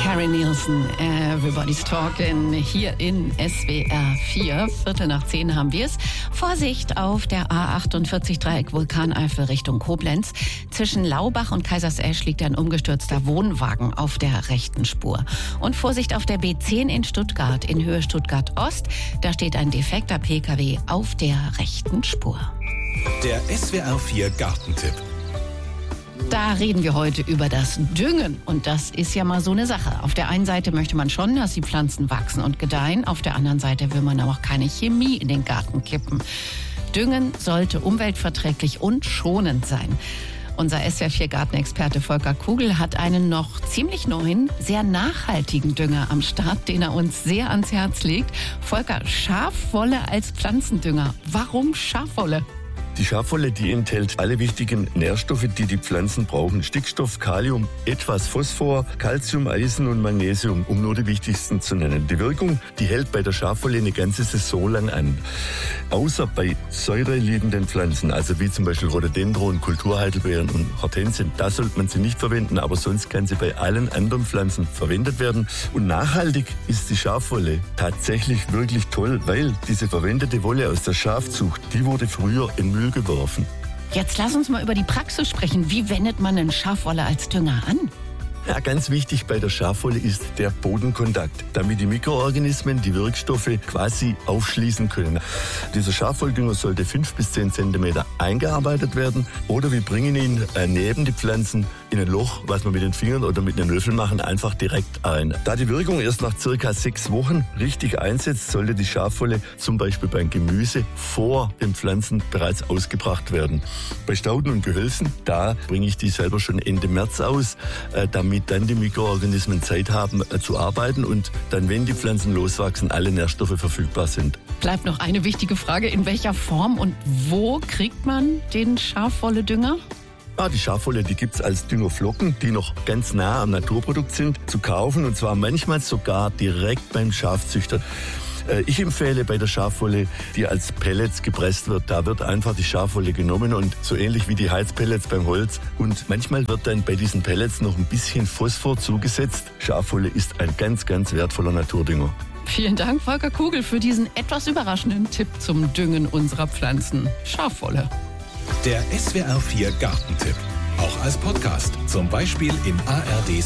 Harry Nilsson, Everybody's Talking, hier in SWR 4. 9:15 haben wir es. Vorsicht auf der A48 Dreieck Vulkaneifel Richtung Koblenz. Zwischen Laubach und Kaisersesch liegt ein umgestürzter Wohnwagen auf der rechten Spur. Und Vorsicht auf der B10 in Stuttgart, in Höhe Stuttgart Ost. Da steht ein defekter Pkw auf der rechten Spur. Der SWR 4 Gartentipp. Da reden wir heute über das Düngen. Und das ist ja mal so eine Sache. Auf der einen Seite möchte man schon, dass die Pflanzen wachsen und gedeihen. Auf der anderen Seite will man aber auch keine Chemie in den Garten kippen. Düngen sollte umweltverträglich und schonend sein. Unser SWR 4 Gartenexperte Volker Kugel hat einen noch ziemlich neuen, sehr nachhaltigen Dünger am Start, den er uns sehr ans Herz legt. Volker, Schafwolle als Pflanzendünger. Warum Schafwolle? Die Schafwolle, die enthält alle wichtigen Nährstoffe, die die Pflanzen brauchen. Stickstoff, Kalium, etwas Phosphor, Calcium, Eisen und Magnesium, um nur die wichtigsten zu nennen. Die Wirkung, die hält bei der Schafwolle eine ganze Saison lang an. Außer bei säureliebenden Pflanzen, also wie zum Beispiel Rhododendron, Kulturheidelbeeren und Hortensien, da sollte man sie nicht verwenden, aber sonst kann sie bei allen anderen Pflanzen verwendet werden. Und nachhaltig ist die Schafwolle tatsächlich wirklich toll, weil diese verwendete Wolle aus der Schafzucht, die wurde früher in Müll geworfen. Jetzt lass uns mal über die Praxis sprechen. Wie wendet man denn Schafwolle als Dünger an? Ja, ganz wichtig bei der Schafwolle ist der Bodenkontakt, damit die Mikroorganismen die Wirkstoffe quasi aufschließen können. Dieser Schafwolldünger sollte 5 bis 10 Zentimeter eingearbeitet werden oder wir bringen ihn neben die Pflanzen in ein Loch, was wir mit den Fingern oder mit einem Löffel machen, einfach direkt ein. Da die Wirkung erst nach circa 6 Wochen richtig einsetzt, sollte die Schafwolle zum Beispiel beim Gemüse vor den Pflanzen bereits ausgebracht werden. Bei Stauden und Gehölzen, da bringe ich die selber schon Ende März aus, damit dann die Mikroorganismen Zeit haben zu arbeiten und dann, wenn die Pflanzen loswachsen, alle Nährstoffe verfügbar sind. Bleibt noch eine wichtige Frage. In welcher Form und wo kriegt man den Schafwolle-Dünger? Die Schafwolle, die gibt's als Düngerflocken, die noch ganz nah am Naturprodukt sind, zu kaufen und zwar manchmal sogar direkt beim Schafzüchter. Ich empfehle bei der Schafwolle, die als Pellets gepresst wird, da wird einfach die Schafwolle genommen und so ähnlich wie die Heizpellets beim Holz. Und manchmal wird dann bei diesen Pellets noch ein bisschen Phosphor zugesetzt. Schafwolle ist ein ganz, ganz wertvoller Naturdünger. Vielen Dank, Volker Kugel, für diesen etwas überraschenden Tipp zum Düngen unserer Pflanzen. Schafwolle. Der SWR 4 Gartentipp. Auch als Podcast, zum Beispiel im ARD